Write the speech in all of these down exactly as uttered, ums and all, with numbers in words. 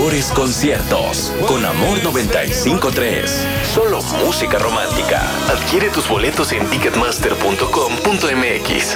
mejores conciertos con Amor noventa y cinco punto tres. Solo música romántica. Adquiere tus boletos en ticketmaster punto com punto m x.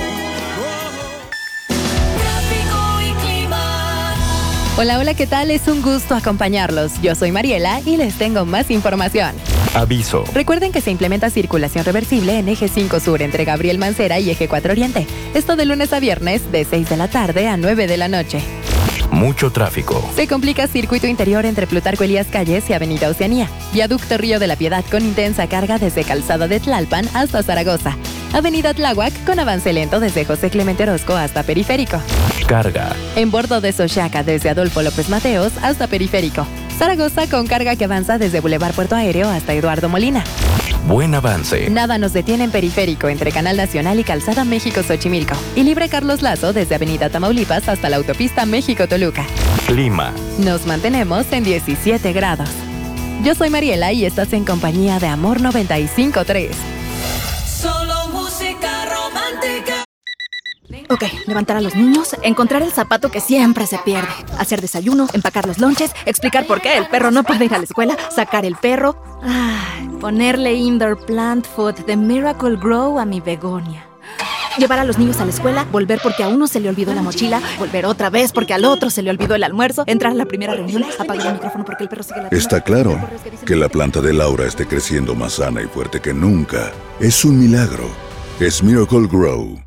Hola, hola, ¿qué tal? Es un gusto acompañarlos. Yo soy Mariela y les tengo más información. Aviso. Recuerden que se implementa circulación reversible en Eje cinco Sur entre Gabriel Mancera y Eje cuatro Oriente. Esto de lunes a viernes de seis de la tarde a nueve de la noche. Mucho tráfico. Se complica circuito interior entre Plutarco Elías Calles y Avenida Oceanía. Viaducto Río de la Piedad con intensa carga desde Calzada de Tlalpan hasta Zaragoza. Avenida Tláhuac con avance lento desde José Clemente Orozco hasta Periférico. Carga. En bordo de Xochaca desde Adolfo López Mateos hasta Periférico. Zaragoza con carga que avanza desde Boulevard Puerto Aéreo hasta Eduardo Molina. Buen avance. Nada nos detiene en Periférico entre Canal Nacional y Calzada México-Xochimilco. Y libre Carlos Lazo desde Avenida Tamaulipas hasta la autopista México-Toluca. Clima. Nos mantenemos en diecisiete grados. Yo soy Mariela y estás en compañía de Amor noventa y cinco punto tres. Solo música romántica. Ok, levantar a los niños, encontrar el zapato que siempre se pierde, hacer desayuno, empacar los lonches, explicar por qué el perro no puede ir a la escuela, sacar el perro, ay, ponerle indoor plant food de Miracle Grow a mi begonia. Llevar a los niños a la escuela, volver porque a uno se le olvidó la mochila, volver otra vez porque al otro se le olvidó el almuerzo, entrar a la primera reunión, apagar el micrófono porque el perro sigue la... Está claro que la planta de Laura esté creciendo más sana y fuerte que nunca. Es un milagro. Es Miracle Grow.